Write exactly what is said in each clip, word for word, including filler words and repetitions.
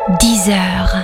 dix heures.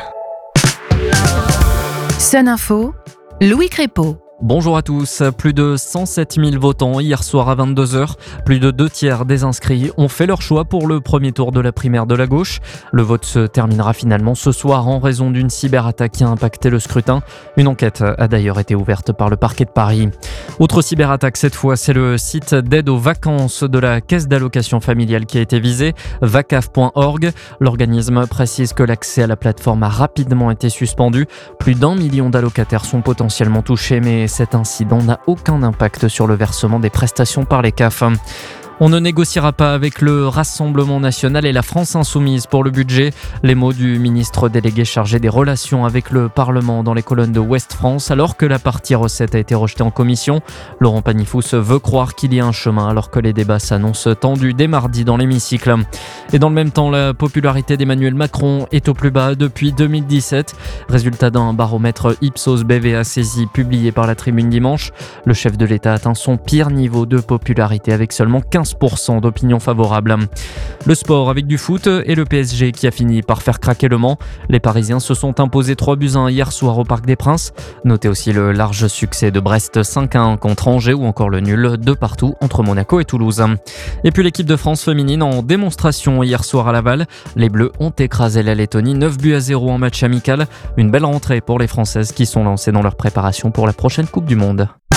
Sun Info, Louis Crépeau. Bonjour à tous, plus de cent sept mille votants hier soir à vingt-deux heures. Plus de deux tiers des inscrits ont fait leur choix pour le premier tour de la primaire de la gauche. Le vote se terminera finalement ce soir en raison d'une cyberattaque qui a impacté le scrutin. Une enquête a d'ailleurs été ouverte par le parquet de Paris. Autre cyberattaque cette fois, c'est le site d'aide aux vacances de la caisse d'allocation familiale qui a été visé, vacaf point org. L'organisme précise que l'accès à la plateforme a rapidement été suspendu. Plus d'un million d'allocataires sont potentiellement touchés, mais cet incident n'a aucun impact sur le versement des prestations par les C A F. On ne négociera pas avec le Rassemblement national et la France insoumise pour le budget. Les mots du ministre délégué chargé des relations avec le Parlement dans les colonnes de Ouest France, alors que la partie recette a été rejetée en commission. Laurent Pagny-Fous veut croire qu'il y a un chemin alors que les débats s'annoncent tendus dès mardi dans l'hémicycle. Et dans le même temps, la popularité d'Emmanuel Macron est au plus bas depuis deux mille dix-sept. Résultat d'un baromètre Ipsos B V A saisi publié par la Tribune dimanche. Le chef de l'État atteint son pire niveau de popularité avec seulement quinze pour cent d'opinion favorable. Le sport avec du foot et le P S G qui a fini par faire craquer Le Mans. Les Parisiens se sont imposés trois buts à un hier soir au Parc des Princes. Notez aussi le large succès de Brest cinq à un contre Angers ou encore le nul de partout entre Monaco et Toulouse. Et puis l'équipe de France féminine en démonstration hier soir à Laval. Les Bleus ont écrasé la Lettonie neuf buts à zéro en match amical. Une belle rentrée pour les Françaises qui sont lancées dans leur préparation pour la prochaine Coupe du Monde.